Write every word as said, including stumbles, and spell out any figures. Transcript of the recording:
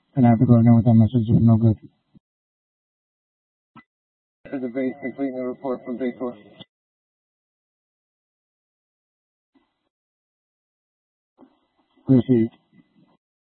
and I have to go again with that message. It's no good. The base completing the report from base four. Appreciate it.